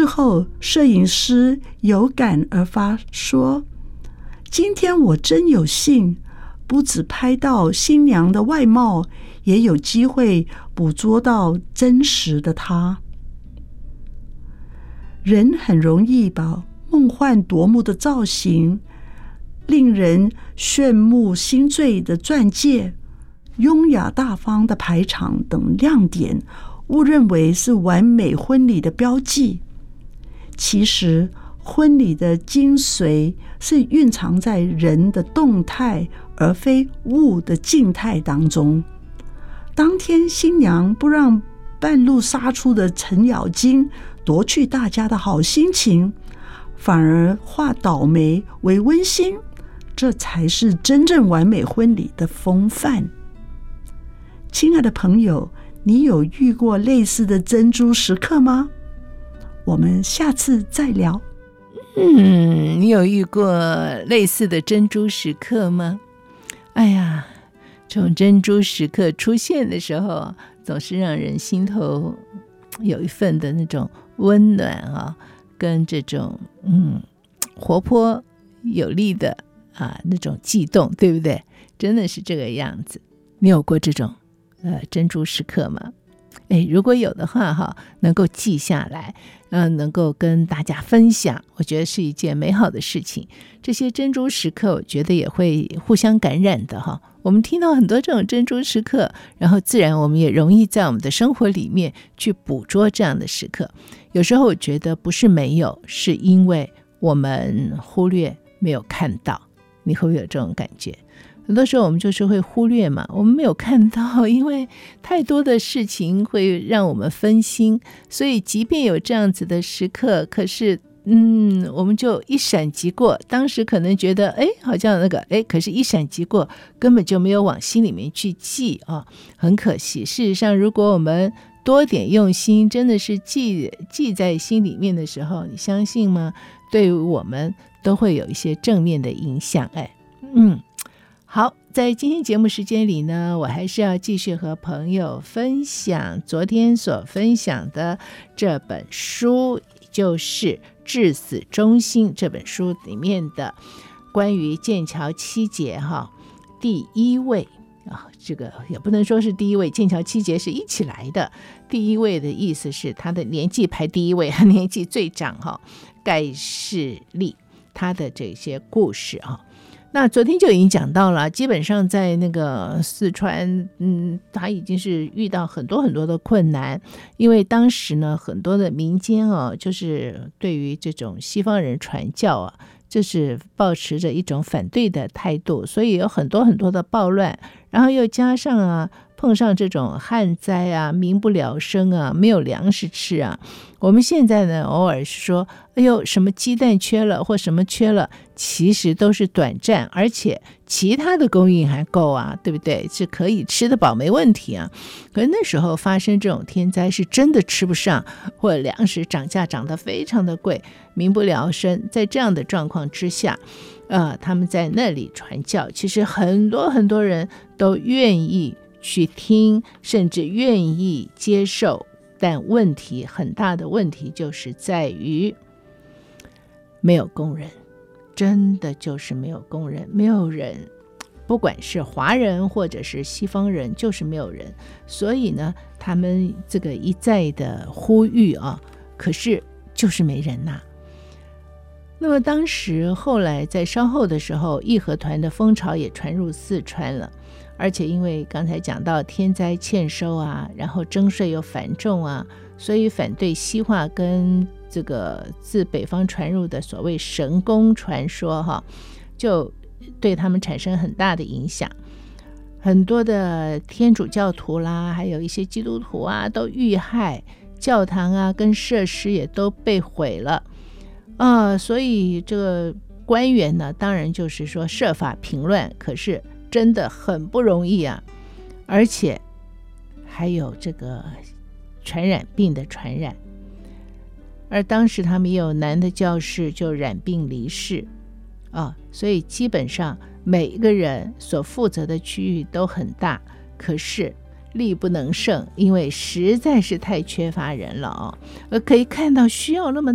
事后，摄影师有感而发说：“今天我真有幸，不只拍到新娘的外貌，也有机会捕捉到真实的她。”人很容易把梦幻夺目的造型、令人炫目心醉的钻戒、优雅大方的排场等亮点误认为是完美婚礼的标记。其实婚礼的精髓是蕴藏在人的动态，而非物的静态当中。当天新娘不让半路杀出的程咬金夺去大家的好心情，反而化倒霉为温馨，这才是真正完美婚礼的风范。亲爱的朋友，你有遇过类似的珍珠时刻吗？我们下次再聊。 你有遇过类似的珍珠时刻吗？哎呀，这种珍珠时刻出现的时候，总是让人心头有一份的那种温暖啊，跟这种活泼有力的那种悸动，对不对？真的是这个样子。你有过这种珍珠时刻吗？如果有的话能够记下来，能够跟大家分享，我觉得是一件美好的事情。这些珍珠时刻我觉得也会互相感染的我们听到很多这种珍珠时刻，然后自然我们也容易在我们的生活里面去捕捉这样的时刻。有时候我觉得不是没有，是因为我们忽略没有看到。你会不会有这种感觉？很多时候我们就是会忽略嘛，我们没有看到，因为太多的事情会让我们分心，所以即便有这样子的时刻，可是我们就一闪即过。当时可能觉得好像那个可是一闪即过，根本就没有往心里面去记很可惜。事实上如果我们多点用心，真的是记在心里面的时候，你相信吗？对于我们都会有一些正面的影响。好，在今天节目时间里呢，我还是要继续和朋友分享昨天所分享的这本书，也就是《至死忠心》这本书里面的关于剑桥七杰第一位这个也不能说是第一位，剑桥七杰是一起来的。第一位的意思是他的年纪排第一位，他年纪最长盖世利，他的这些故事那昨天就已经讲到了，基本上在那个四川他已经是遇到很多很多的困难，因为当时呢很多的民间就是对于这种西方人传教就是抱持着一种反对的态度，所以有很多很多的暴乱，然后又加上碰上这种旱灾民不聊生没有粮食吃我们现在呢偶尔是说什么鸡蛋缺了或什么缺了，其实都是短暂，而且其他的供应还够对不对？是可以吃得饱，没问题可是那时候发生这种天灾是真的吃不上，或者粮食涨价涨得非常的贵，民不聊生。在这样的状况之下他们在那里传教，其实很多很多人都愿意去听，甚至愿意接受，但很大的问题就是在于没有工人，真的就是没有工人，没有人，不管是华人或者是西方人，就是没有人。所以呢他们这个一再的呼吁可是就是没人那么当时后来在稍后的时候，义和团的风潮也传入四川了，而且因为刚才讲到天灾欠收然后征税又繁重所以反对西化跟这个自北方传入的所谓神功传说就对他们产生很大的影响。很多的天主教徒啦，还有一些基督徒都遇害，教堂跟设施也都被毁了所以这个官员呢当然就是说设法平乱，可是真的很不容易而且还有这个传染病的传染，而当时他们也有男的教士就染病离世所以基本上每一个人所负责的区域都很大，可是力不能胜，因为实在是太缺乏人了而可以看到需要那么